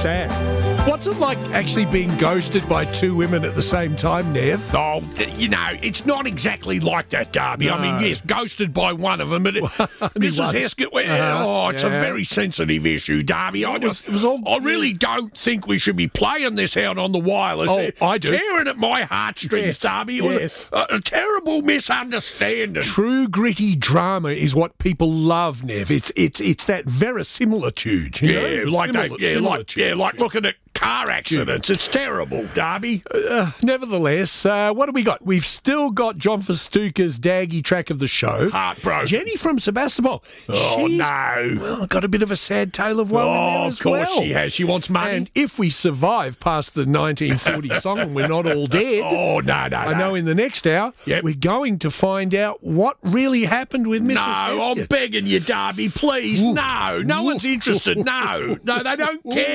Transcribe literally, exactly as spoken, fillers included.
sad. What's it like actually being ghosted by two women at the same time, Nev? Oh, you know, it's not exactly like that, Darby. No. I mean, yes, ghosted by one of them, but it, Missus one. Heskett, well, Uh-huh. oh, it's Yeah. a very sensitive issue, Darby. I It was- just, it was all- I really don't think we should be playing this out on the wireless. Oh, It- I do. Tearing at my heartstrings, Yes, Darby. It was yes. A, a terrible misunderstanding. True gritty drama is what people love, Nev. It's it's it's that verisimilitude. You Yeah, know? like Similar- that. Yeah, like similitude. yeah, like looking at car accidents. It's terrible, Darby. Uh, nevertheless, uh, what do we got? We've still got John Festuca's Daggy track of the show. Heartbroken. Jenny from Sebastopol. Oh, She's, no. well, got a bit of a sad tale of woe in Oh, there of as course well. she has. She wants money. And if we survive past the nineteen forty song and we're not all dead, oh, no, no, I no. know in the next hour, Yep. we're going to find out what really happened with Missus No, I'm Heskett. begging you, Darby, please. Ooh. No, no Ooh. one's interested. No, no, they don't care.